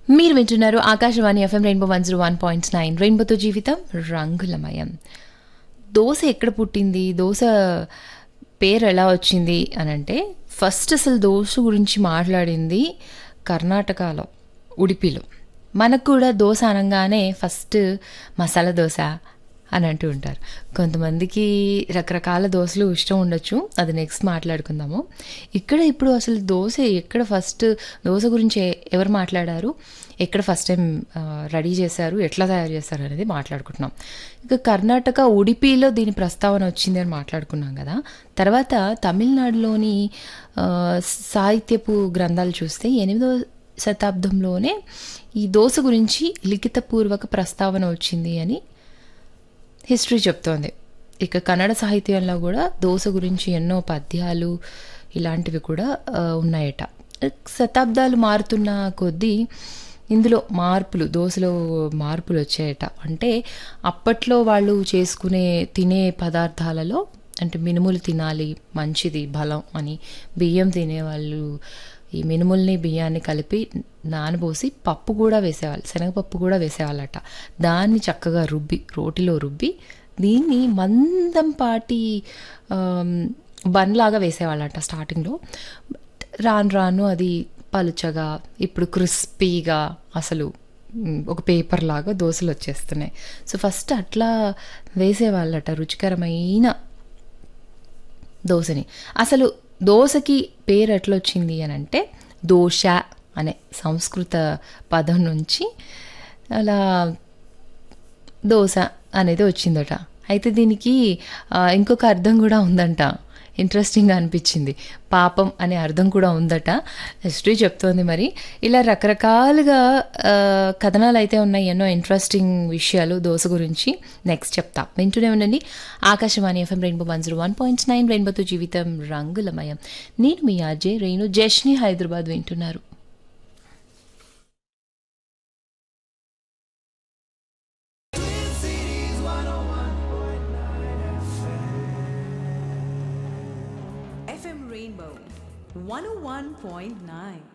మీరు వింటున్నారు Akashvani FM rainbow 101.9 రెయిన్బోతో జీవితం రంగులమయం. దోశ ఎక్కడ పుట్టింది, దోశ పేరు ఎలా వచ్చింది అనంటే ఫస్ట్ అసలు దోశ గురించి మాట్లాడింది కర్ణాటకలో, ఉడిపిలో. మనకు కూడా దోశ అనగానే ఫస్ట్ మసాలా దోశ అని అంటూ ఉంటారు. కొంతమందికి రకరకాల దోశలు ఇష్టం ఉండొచ్చు, అది నెక్స్ట్ మాట్లాడుకుందాము. ఇక్కడ ఇప్పుడు అసలు దోశ ఎక్కడ ఫస్ట్, దోశ గురించి ఎవరు మాట్లాడారు, ఎక్కడ ఫస్ట్ టైం రెడీ చేశారు, ఎట్లా తయారు చేశారు అనేది మాట్లాడుకుంటున్నాం. ఇక కర్ణాటక ఉడిపిలో దీని ప్రస్తావన వచ్చింది అని మాట్లాడుకున్నాం కదా. తర్వాత తమిళనాడులోని సాహిత్యపు గ్రంథాలు చూస్తే 8వ శతాబ్దంలోనే ఈ దోశ గురించి లిఖితపూర్వక ప్రస్తావన వచ్చింది అని హిస్టరీ చెప్తోంది. ఇక కన్నడ సాహిత్యంలో కూడా దోశ గురించి ఎన్నో పద్యాలు ఇలాంటివి కూడా ఉన్నాయట. శతాబ్దాలు మారుతున్న కొద్దీ ఇందులో మార్పులు, దోశలో మార్పులు వచ్చాయట. అంటే అప్పట్లో వాళ్ళు చేసుకునే తినే పదార్థాలలో అంటే మినుములు తినాలి, మంచిది, బలం అని బియ్యం తినేవాళ్ళు ఈ మినుముల్ని బియ్యాన్ని కలిపి నానబోసి పప్పు కూడా వేసేవాళ్ళు, శనగపప్పు కూడా వేసేవాళ్ళట. దాన్ని చక్కగా రుబ్బి, రోటిలో రుబ్బి దీన్ని మందంపాటి బన్లాగా వేసేవాళ్ళట స్టార్టింగ్లో. రాను రాను అది పలుచగా, ఇప్పుడు క్రిస్పీగా, అసలు ఒక పేపర్ లాగా దోశలు వచ్చేస్తున్నాయి. సో ఫస్ట్ అట్లా వేసేవాళ్ళట రుచికరమైన దోశని. అసలు దోశకి పేరు ఎట్లా వచ్చింది అని అంటే దోశ అనే సంస్కృత పదం నుంచి అలా దోశ అనేది వచ్చిందట. అయితే దీనికి ఇంకొక అర్థం కూడా ఉందంట, ఇంట్రెస్టింగ్గా అనిపించింది. పాపం అనే అర్థం కూడా ఉందట, హిస్టరీ చెప్తోంది. మరి ఇలా రకరకాలుగా కథనాలు అయితే ఉన్నాయి, ఎన్నో ఇంట్రెస్టింగ్ విషయాలు దోశ గురించి నెక్స్ట్ చెప్తా. వింటూనే ఉండండి ఆకాశవాణి ఎఫ్ఎం రెయిన్బో 101.9 రెయిన్బోతో జీవితం రంగులమయం. నేను మీ ఆర్జే రేణు, జష్ని హైదరాబాద్ వింటున్నారు. FM Rainbow 101.9